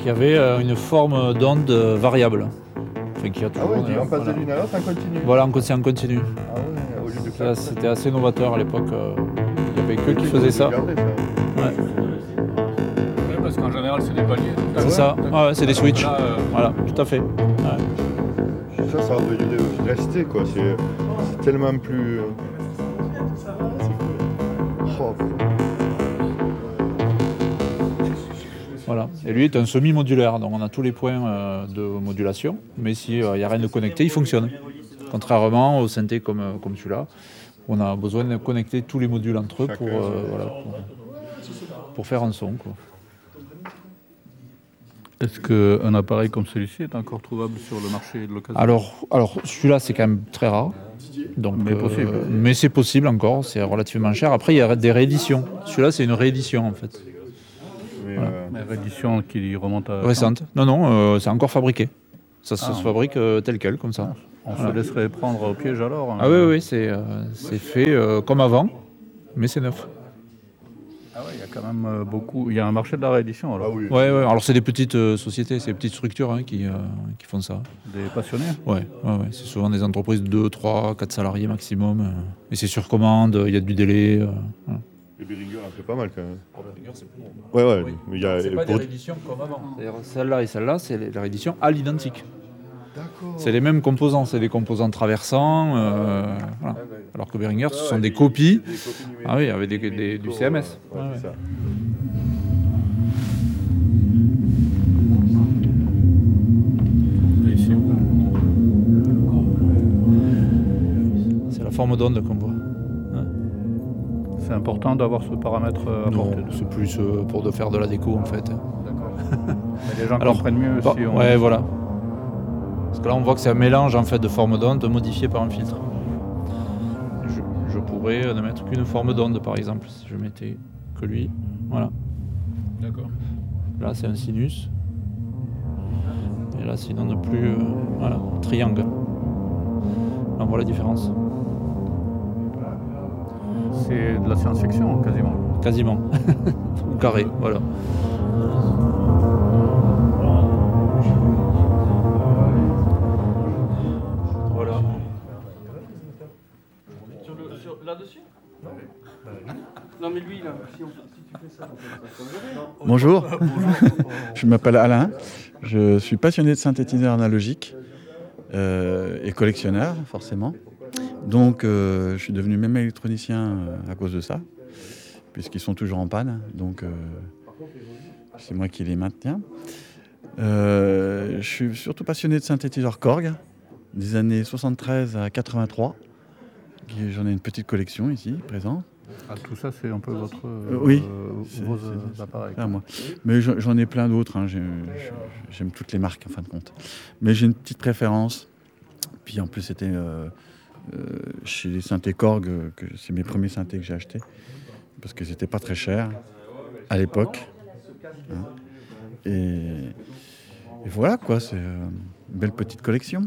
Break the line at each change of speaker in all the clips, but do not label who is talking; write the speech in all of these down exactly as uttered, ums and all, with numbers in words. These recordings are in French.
qui avait euh, une forme d'onde variable. Enfin, qui a
Ah ouais,
toujours,
tu
euh,
en passes
voilà.
de l'une à l'autre en continu.
Voilà, en, c'est en continu.
Ah ouais, au lieu de
Ça,
faire.
c'était assez novateur à l'époque. euh, Il n'y avait que qui
Tu
faisait
peux
ça.
regarder, ça.
Ouais.
Oui, parce qu'en général, c'est des paliers.
C'est
ouais
ça, ouais, ouais, c'est des switches.
Là, euh,
Voilà, tout à fait. Ouais.
Ça, ça a devenu de rester, quoi. C'est c'est tellement plus. euh, Oh,
Voilà. Et lui est un semi-modulaire, donc on a tous les points euh, de modulation, mais s'il n'y a rien de connecté, il fonctionne. Contrairement au synthé comme, euh, comme celui-là, où on a besoin de connecter tous les modules entre eux pour,
Chacun,
euh,
c'est-
voilà, pour, pour faire un son, quoi.
est-ce qu'un appareil comme celui-ci est encore trouvable sur le marché de l'occasion?
Alors, alors celui-là, c'est quand même très rare. Donc,
Mais possible.
euh, mais c'est possible encore, c'est relativement cher. Après, il y a des rééditions. Celui-là, c'est une réédition en fait.
mais,
Voilà.
euh,
Mais réédition qui remonte à...
Récente. Non, non, euh, c'est encore fabriqué. Ça, ça
Ah.
se fabrique euh, tel quel, comme ça.
On
Voilà.
se laisserait prendre au piège alors hein.
Ah oui, oui, c'est euh, c'est fait euh, comme avant, mais c'est neuf.
Ah ouais, il y a quand même euh, beaucoup... Il y a un marché de la réédition alors.
Ah oui.
Ouais, ouais. Alors c'est des petites euh, sociétés, c'est des petites structures hein, qui, euh, qui font ça.
Des passionnés.
Ouais, ouais, ouais. C'est souvent des entreprises de deux, trois, quatre salariés maximum. euh, et c'est sur commande, il y a du délai. euh, voilà.
Et Behringer a fait pas mal quand même. Ouais, ouais. Mais il y a. pour-
rééditions comme avant. C'est-à-dire celle-là et celle-là, c'est les- la réédition à l'identique.
D'accord.
C'est les mêmes composants, c'est des composants traversants. euh, voilà. Alors que Behringer, ce sont des copies. Ah oui, avec des, des- du C M S.
Ouais,
Ouais,
c'est
ouais.
ça.
Et ici,
C'est la forme d'onde qu'on voit.
c'est important d'avoir ce paramètre euh, à
Non,
portée de...
c'est plus euh, pour de faire de la déco en fait.
D'accord. Mais les gens
Alors,
comprennent mieux
Bah,
si on...
Ouais, voilà. Parce que là, on voit que c'est un mélange en fait de forme d'onde modifié par un filtre. Je, je pourrais euh, ne mettre qu'une forme d'onde, par exemple, si je mettais que lui. Voilà.
D'accord.
Là, c'est un sinus. Et là, c'est une onde plus, euh, voilà, triangle. Là, on voit la différence.
C'est de la science-fiction quasiment.
Quasiment. Ou carré, voilà. Voilà.
Sur le, sur, là-dessus Non. Non mais lui là, si, on, si tu fais ça, on peut faire comme ça.
Bonjour, je m'appelle Alain, je suis passionné de synthétiseurs analogiques euh, et collectionneur forcément. Donc euh, je suis devenu même électronicien euh, à cause de ça, puisqu'ils sont toujours en panne, donc euh, c'est moi qui les maintiens. Euh, je suis surtout passionné de synthétiseurs Korg, des années soixante-treize à quatre-vingt-trois. Qui- J'en ai une petite collection ici, présente.
Ah, tout ça, c'est un peu votre,
Euh, oui.
euh,
C'est-
vos
c'est-
euh,
c'est-
appareils.
Ah, moi. Mais j'en j'en ai plein d'autres, hein. J'ai- j'ai- j'aime toutes les marques en fin de compte. Mais j'ai une petite préférence. Puis en plus, c'était euh, euh, chez les synthés Korg, euh, que c'est mes premiers synthés que j'ai achetés, parce que c'était pas très cher à l'époque. Hein. Et, et voilà quoi, c'est euh, une belle petite collection.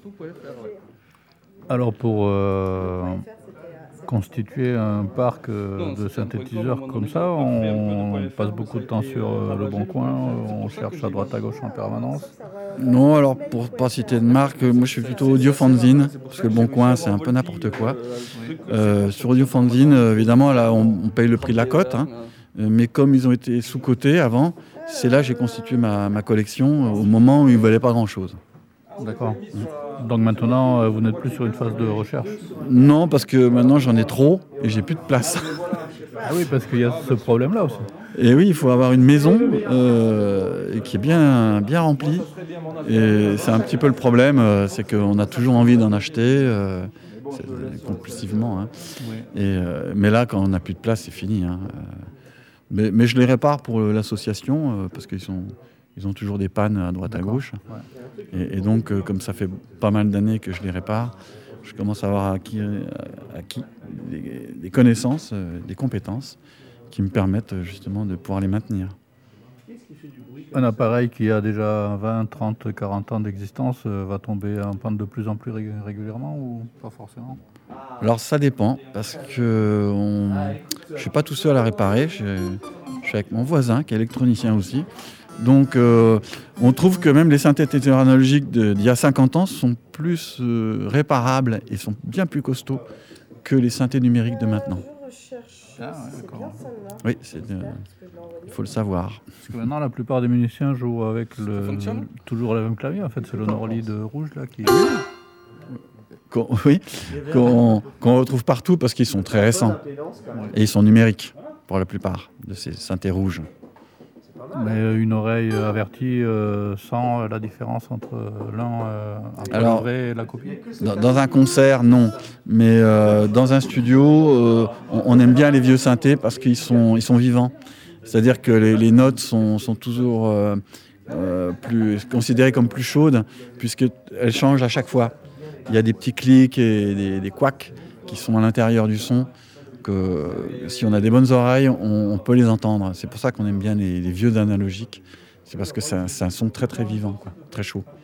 Alors, pour euh, constituer un parc euh, de synthétiseurs comme ça, on passe beaucoup de temps sur euh, le bon coin, on cherche à droite à gauche en permanence.
Non, alors pour pas citer de marque, moi je suis plutôt Audiofanzine, parce que le Bon Coin c'est un peu n'importe quoi. Euh, sur Audiofanzine, euh, évidemment, là on, on paye le prix de la cote, hein. Euh, mais comme ils ont été sous-cotés avant, c'est là que j'ai constitué ma, ma collection euh, au moment où ils ne valaient pas grand-chose.
D'accord. Donc maintenant, euh, vous n'êtes plus sur une phase de recherche.
Non, parce que maintenant j'en ai trop et j'ai plus de place.
Ah oui, parce qu'il y a ce problème-là aussi.
Et oui, il faut avoir une maison euh, qui est bien, bien remplie. Et c'est un petit peu le problème, euh, c'est qu'on a toujours envie d'en acheter, euh, c'est- compulsivement. Hein.
Oui.
Et, euh, mais là, quand on n'a plus de place, c'est fini. Hein. Euh, Mais, mais je les répare pour l'association, euh, parce qu'ils sont, ils ont toujours des pannes à droite à
D'accord.
gauche.
Ouais.
Et, et donc, euh, comme ça fait pas mal d'années que je les répare, je commence à avoir acquis, acquis des, des connaissances, euh, des compétences qui me permettent euh, justement de pouvoir les maintenir.
Un appareil qui a déjà vingt, trente, quarante ans d'existence euh, va tomber en panne de plus en plus rég- régulièrement ou pas forcément?
Alors ça dépend, parce que on... je ne suis pas tout seul à réparer, je, je suis avec mon voisin qui est électronicien aussi. Donc euh, on trouve que même les synthétiseurs analogiques de- d'il y a cinquante ans sont plus euh, réparables et sont bien plus costauds que les synthés numériques de maintenant.
Je recherche.
Ah ouais,
c'est
d'accord.
bien celle-là.
Oui, c'est, euh,
Parce que je l'ai envoyé.
il faut le savoir.
Parce que maintenant, la plupart des musiciens jouent avec le,
fonctionne
toujours le même clavier. En fait, c'est le Norlid de rouge là qui.
Qu'on, oui, qu'on, qu'on retrouve partout parce qu'ils sont très récents et ils sont numériques pour la plupart de ces synthés rouges.
Mais une oreille avertie euh, sent la différence entre l'un, euh, entre
Alors,
le vrai et la copie.
Dans, dans un concert, non. Mais euh, dans un studio, euh, on, on aime bien les vieux synthés parce qu'ils sont, ils sont vivants. C'est-à-dire que les, les notes sont, sont toujours euh, euh, plus, considérées comme plus chaudes puisqu'elles changent à chaque fois. Il y a des petits clics et des, des couacs qui sont à l'intérieur du son que si on a des bonnes oreilles, on, on peut les entendre. C'est pour ça qu'on aime bien les, les vieux analogiques. C'est parce que c'est un, c'est un son très très vivant, quoi, très chaud.